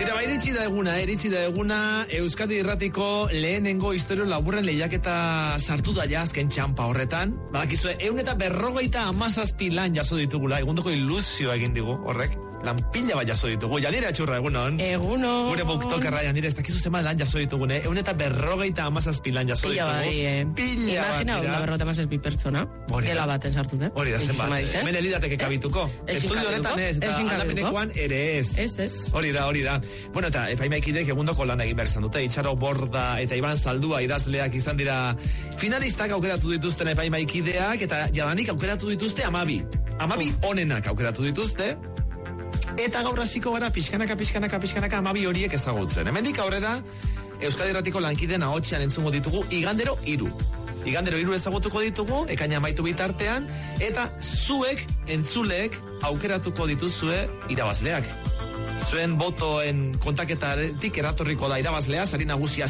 Tira, iritsi da eguna, Euskadi Irratiko lehenengo istorio laburren lehiaketa sartu da ja azken txampa horretan. Badakizue, 157 lan jaso ditugula, egundoko ilusioa egin digu horrek. Lan pila bat jaso ditugu. Jandire Atxurra, egunon. Egunon. Gure booktokerra, Jandire, ez dakizu zema lan jaso ditugune. 157 lan jaso ditugu. Pila bat. Imagina, 157 pertsona. Gela baten sartute. Hori da, zenbat. Hemen elidateke kabituko. Estudio honetan ez, eta aldapenekoan ere ez. Ez. Hori da. Bueno, eta epaimaikidek egundoko lan egin behar izan dute. Itxaro Borda eta Iban Zaldua idazleak izan dira finalistak aukeratu dituzten epaimaikideak, eta jadanik aukeratu dituzte 12. 12 onenak aukeratu dituzte. Eta gaur hasiko gara pixkanaka 12 horiek ezagutzen. Hemendik aurrera Euskadi Irratiko lankideen ahotsean entzungo ditugu igandero 3. Igandero 3 ezagutuko ditugu, ekaina amaitu bitartean, eta zuek, entzuleek, aukeratuko dituzue irabazleak. Zuen botoen kontaketatik eratorriko da irabazlea, sari nagusia